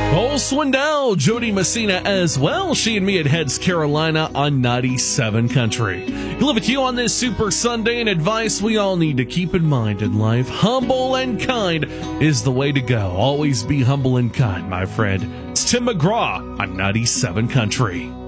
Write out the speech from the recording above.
Cole Swindell, Jody Messina as well. She and me at Heads Carolina on 97 Country. Live with you on this Super Sunday, and advice we all need to keep in mind in life. Humble and kind is the way to go. Always be humble and kind, my friend. It's Tim McGraw on 97 Country.